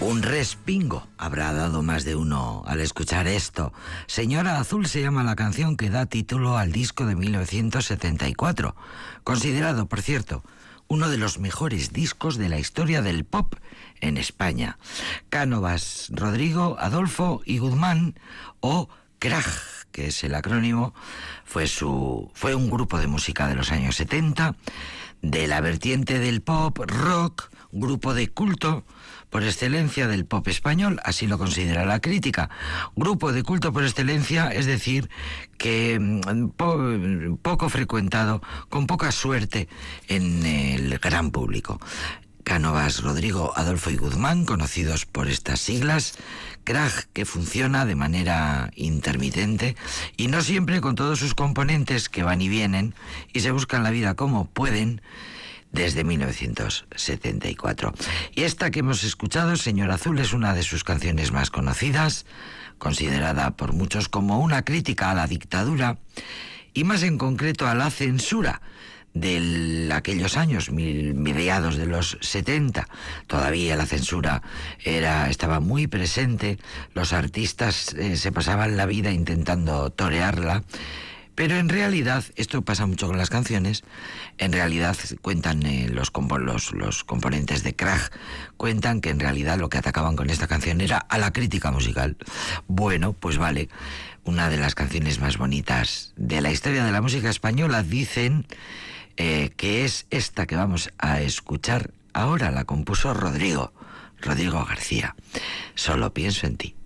Un respingo habrá dado más de uno al escuchar esto. Señora Azul se llama la canción que da título al disco de 1974, considerado, por cierto, uno de los mejores discos de la historia del pop en España. Cánovas, Rodrigo, Adolfo y Guzmán, o CRAG, que es el acrónimo, fue un grupo de música de los años 70, de la vertiente del pop rock, grupo de culto por excelencia del pop español, así lo considera la crítica. Grupo de culto por excelencia, es decir, que poco frecuentado, con poca suerte en el gran público. Cánovas, Rodrigo, Adolfo y Guzmán, conocidos por estas siglas. CRAG, que funciona de manera intermitente y no siempre con todos sus componentes que van y vienen y se buscan la vida como pueden, desde 1974. Y esta que hemos escuchado, Señora Azul, es una de sus canciones más conocidas, considerada por muchos como una crítica a la dictadura y más en concreto a la censura de aquellos años, mediados de los 70. Todavía la censura estaba muy presente, los artistas se pasaban la vida intentando torearla. Pero en realidad, esto pasa mucho con las canciones, en realidad cuentan los componentes de CRAG, cuentan que en realidad lo que atacaban con esta canción era a la crítica musical. Bueno, pues vale, una de las canciones más bonitas de la historia de la música española, dicen que es esta que vamos a escuchar ahora, la compuso Rodrigo García. Solo pienso en ti.